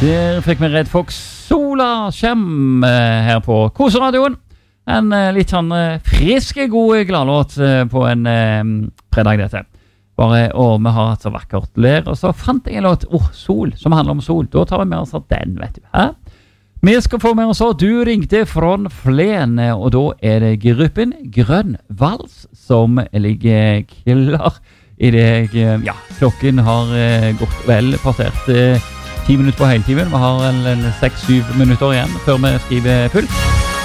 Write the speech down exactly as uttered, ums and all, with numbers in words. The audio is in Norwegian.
Der fikk vi Red Fox Sola Kjem her på Koseradioen. En litt sånn friske, gode gladlåt på en fredag dette. Bare, og vi har hatt så vakkert lær, og så fant jeg en låt, oh, Sol, som handler om sol. Da tar vi med oss den, vet du. Hæ? Vi skal få med oss så, du ringte fra Flen, og da er det gruppen Grønn Vals som ligger klar i deg. Ja, klokken har gått vel passert ti minutter på hele timen. Vi har en seks syv minutter igjen før vi skriver fullt.